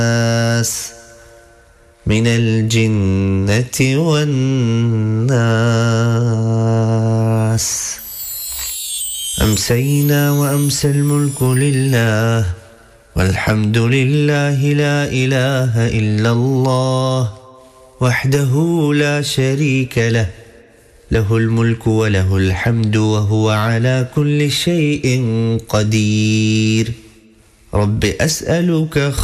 من الجنة والناس. أمسينا وأمسى الملك لله، والحمد لله، لا إله إلا الله وحده لا شريك له، له الملك وله الحمد وهو على كل شيء قدير. رب أسألك